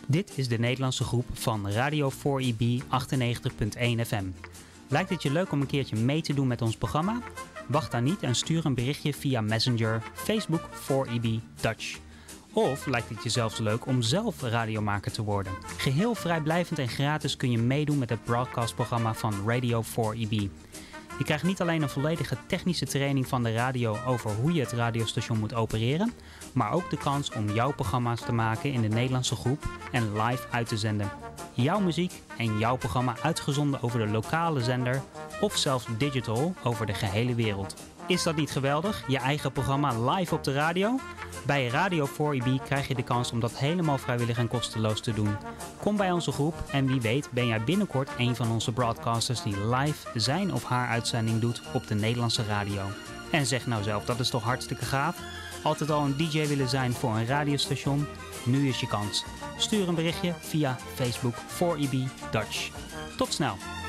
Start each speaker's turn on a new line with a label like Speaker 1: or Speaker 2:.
Speaker 1: Dit is de Nederlandse groep van Radio 4EB 98.1 FM. Lijkt het je leuk om een keertje mee te doen met ons programma? Wacht dan niet en stuur een berichtje via Messenger, Facebook 4EB Dutch. Of lijkt het je zelfs leuk om zelf radiomaker te worden? Geheel vrijblijvend en gratis kun je meedoen met het broadcastprogramma van Radio 4EB. Je krijgt niet alleen een volledige technische training van de radio over hoe je het radiostation moet opereren, maar ook de kans om jouw programma's te maken in de Nederlandse groep en live uit te zenden. Jouw muziek en jouw programma uitgezonden over de lokale zender of zelfs digital over de gehele wereld. Is dat niet geweldig? Je eigen programma live op de radio? Bij Radio 4EB krijg je de kans om dat helemaal vrijwillig en kosteloos te doen. Kom bij onze groep en wie weet ben jij binnenkort een van onze broadcasters die live zijn of haar uitzending doet op de Nederlandse radio. En zeg nou zelf, dat is toch hartstikke gaaf? Altijd al een DJ willen zijn voor een radiostation? Nu is je kans. Stuur een berichtje via Facebook 4EB Dutch. Tot snel!